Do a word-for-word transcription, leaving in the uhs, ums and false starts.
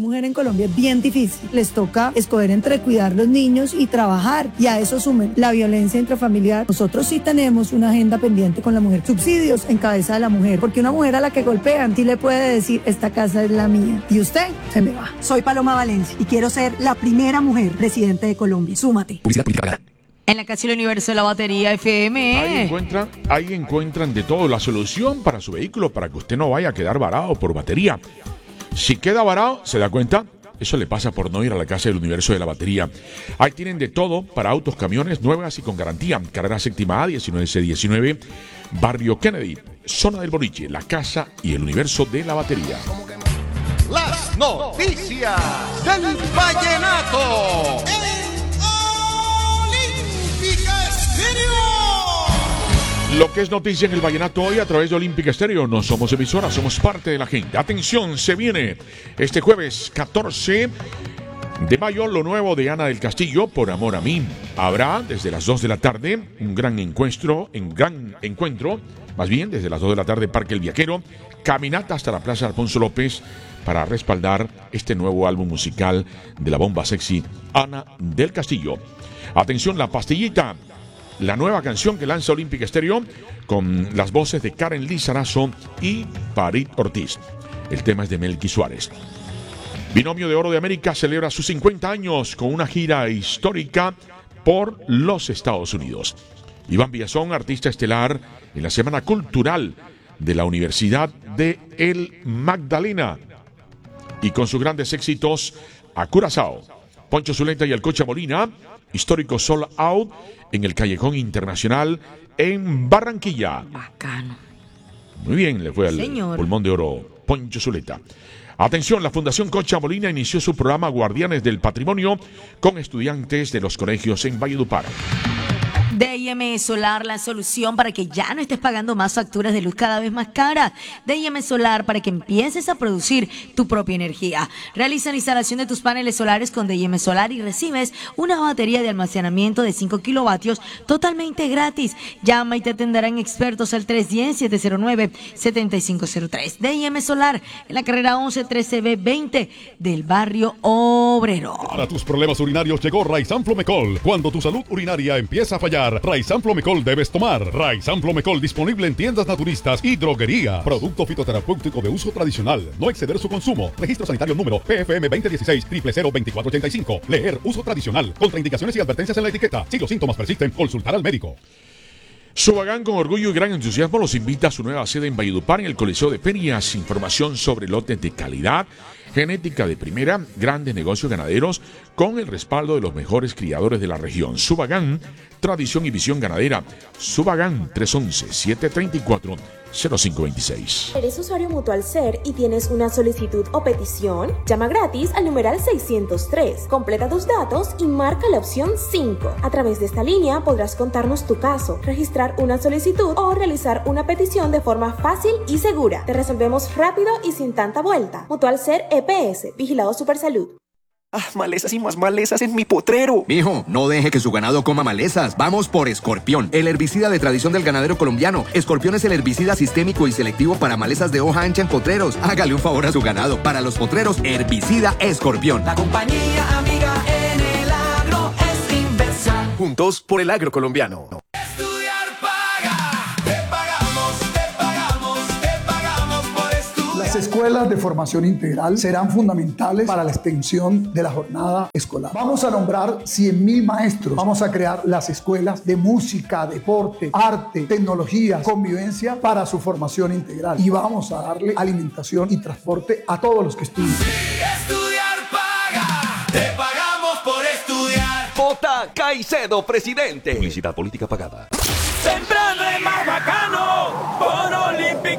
mujer en Colombia es bien difícil. Les toca escoger entre cuidar los niños y trabajar. Y a eso sumen la violencia intrafamiliar. Nosotros sí tenemos una agenda pendiente con la mujer. Subsidios en cabeza de la mujer. Porque una mujer a la que golpean sí le puede decir, esta casa es la mía. Y usted se me va. Soy Paloma Valencia y quiero ser la primera mujer presidente de Colombia. Súmate. Publicidad política. En la Casa del Universo de la Batería F M. Ahí encuentran, ahí encuentran de todo la solución para su vehículo, para que usted no vaya a quedar varado por batería. Si queda varado, ¿se da cuenta? Eso le pasa por no ir a la Casa del Universo de la Batería. Ahí tienen de todo para autos, camiones, nuevas y con garantía. Carrera Séptima A, diecinueve C diecinueve, Barrio Kennedy, Zona del Boliche, la Casa y el Universo de la Batería. Las noticias del vallenato. Lo que es noticia en el vallenato hoy a través de Olímpica Estéreo. No somos emisora, somos parte de la gente. Atención, se viene este jueves catorce de mayo lo nuevo de Ana del Castillo, Por Amor a Mí. Habrá desde las dos de la tarde un gran encuentro, un gran encuentro, más bien desde las dos de la tarde Parque El Viajero, caminata hasta la Plaza Alfonso López para respaldar este nuevo álbum musical de la bomba sexy Ana del Castillo. Atención, La Pastillita, la nueva canción que lanza Olímpica Estéreo con las voces de Karen Lizarazo y Farid Ortiz. El tema es de Melqui Suárez. Binomio de Oro de América celebra sus cincuenta años con una gira histórica por los Estados Unidos. Iván Villazón, artista estelar en la Semana Cultural de la Universidad de El Magdalena. Y con sus grandes éxitos a Curazao, Poncho Zuleta y el Cocha Molina, histórico Sold Out en el Callejón Internacional en Barranquilla. Bacano. Muy bien, le fue al Señor. Pulmón de Oro Poncho Zuleta. Atención, la Fundación Cocha Molina inició su programa Guardianes del Patrimonio con estudiantes de los colegios en Valledupar. D I M Solar, la solución para que ya no estés pagando más facturas de luz cada vez más caras. D I M Solar, para que empieces a producir tu propia energía. Realiza la instalación de tus paneles solares con D I M Solar y recibes una batería de almacenamiento de cinco kilovatios totalmente gratis. Llama y te atenderán expertos al tres uno cero, siete cero nueve, siete cinco cero tres. D I M Solar, en la carrera once trece B veinte del barrio Obrero. Para tus problemas urinarios llegó Raizan Flomecol. Cuando tu salud urinaria empieza a fallar, Raizan Flomecol debes tomar. Raizan Flomecol disponible en tiendas naturistas y droguerías. Producto fitoterapéutico de uso tradicional. No exceder su consumo. Registro sanitario número P F M veinte dieciséis, cero cero cero, veinticuatro ochenta y cinco. Leer uso tradicional. Contraindicaciones y advertencias en la etiqueta. Si los síntomas persisten, consultar al médico. Subagán, con orgullo y gran entusiasmo, los invita a su nueva sede en Valledupar, en el Coliseo de Ferias. Información sobre lotes de calidad, genética de primera, grandes negocios ganaderos, con el respaldo de los mejores criadores de la región. Subagán, tradición y visión ganadera. Subagán, tres once, siete treinta y cuatro, cero cinco veintiséis. ¿Eres usuario Mutualser y tienes una solicitud o petición? Llama gratis al numeral seiscientos tres, completa tus datos y marca la opción cinco. A través de esta línea podrás contarnos tu caso, registrar una solicitud o realizar una petición de forma fácil y segura. Te resolvemos rápido y sin tanta vuelta. Mutualser E P S, Vigilado Supersalud. Ah, malezas y más malezas en mi potrero. Mijo, no deje que su ganado coma malezas. Vamos por Escorpión, el herbicida de tradición del ganadero colombiano. Escorpión es el herbicida sistémico y selectivo para malezas de hoja ancha en potreros. Hágale un favor a su ganado. Para los potreros, herbicida Escorpión. La compañía amiga en el agro es Inversa. Juntos por el agro colombiano. Las escuelas de formación integral serán fundamentales para la extensión de la jornada escolar. Vamos a nombrar cien mil maestros. Vamos a crear las escuelas de música, deporte, arte, tecnología, convivencia para su formación integral. Y vamos a darle alimentación y transporte a todos los que estudian. Estudiar paga. Te pagamos por estudiar. J. Caicedo, presidente. Publicidad política pagada. Temprano es más bacano.